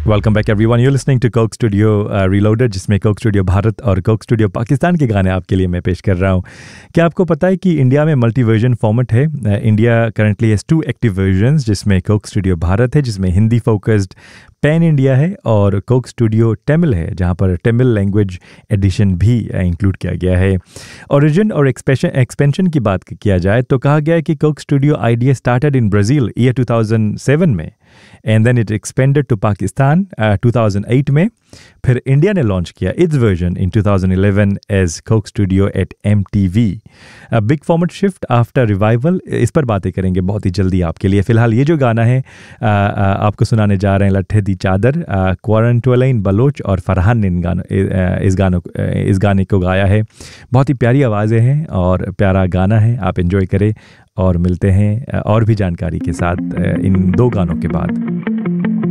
Welcome back everyone, you listening to Coke studio reloaded, जिसमें Coke studio Bharat और Coke studio Pakistan के गाने आपके लिए मैं पेश कर रहा हूँ। क्या आपको पता है कि इंडिया में मल्टी वर्जन फॉर्मेट है? India currently has 2 active versions, जिसमें कोक स्टूडियो भारत है जिसमें हिंदी फोकस्ड पैन इंडिया है, और कोक स्टूडियो तमिल है जहाँ पर तमिल लैंग्वेज एडिशन भी इंक्लूड किया गया है। ओरिजिन और एक्सपेंशन की बात किया जाए तो कहा गया है कि Coke studio idea started in Brazil year 2007 में, and then it expanded to Pakistan 2008 में। फिर इंडिया ने लॉन्च किया it's version in 2011 as Coke studio eight MTV। Big format shift after revival, इस पर बातें करेंगे बहुत ही जल्दी आपके लिए। फ़िलहाल ये जो गाना है आपको सुनाने जा रहे हैं लट्ठे दी चादर, क्वारंटोलाइन बलोच और फरहान ने इस गाने को गाया है। बहुत ही प्यारी आवाज़ें हैं और प्यारा गाना है, आप एंजॉय करें और मिलते हैं और भी जानकारी के साथ इन 2 गानों के बाद।